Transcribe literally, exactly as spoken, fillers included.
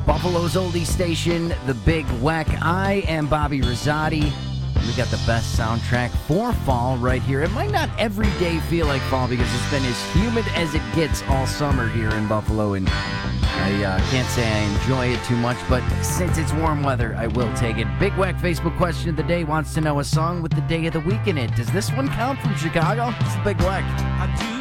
Buffalo's oldie station, The Big Weck. I am Bobby Rosati. We got the best soundtrack for fall right here. It might not every day feel like fall because it's been as humid as it gets all summer here in Buffalo, and I uh, can't say I enjoy it too much, but since it's warm weather, I will take it. Big Weck Facebook question of the day wants to know a song with the day of the week in it. Does this one count from Chicago? It's the Big Weck.